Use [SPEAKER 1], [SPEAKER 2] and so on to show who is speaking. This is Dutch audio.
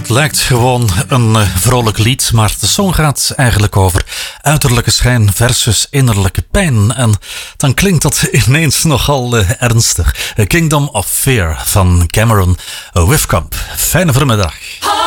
[SPEAKER 1] lijkt gewoon een vrolijk lied, maar de song gaat eigenlijk over uiterlijke schijn versus innerlijke pijn. En dan klinkt dat ineens nogal ernstig. Kingdom of Fear van Cameron Whitcomb. Fijne voormiddag.